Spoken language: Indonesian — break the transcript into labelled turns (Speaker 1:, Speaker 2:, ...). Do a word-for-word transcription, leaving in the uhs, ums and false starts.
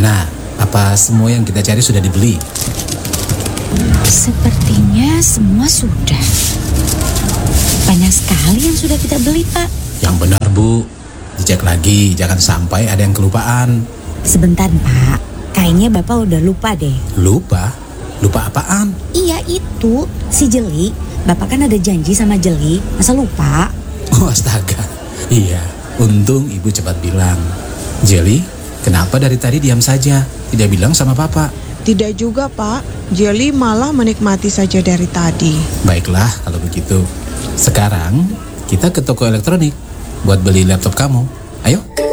Speaker 1: Gimana? Apa semua yang kita cari sudah dibeli?
Speaker 2: Sepertinya semua sudah. Banyak sekali yang sudah kita beli, Pak.
Speaker 1: Yang benar, Bu. Dicek lagi, jangan sampai ada yang kelupaan.
Speaker 2: Sebentar, Pak. Kayaknya Bapak udah lupa deh.
Speaker 1: Lupa? Lupa apaan?
Speaker 2: Iya itu, si Jeli. Bapak kan ada janji sama Jeli. Masa lupa?
Speaker 1: Oh astaga. Iya, untung Ibu cepat bilang. Jeli, kenapa dari tadi diam saja? Tidak bilang sama Papa?
Speaker 3: Tidak juga, Pak. Jeli malah menikmati saja dari tadi.
Speaker 1: Baiklah kalau begitu. Sekarang kita ke toko elektronik buat beli laptop kamu. Ayo.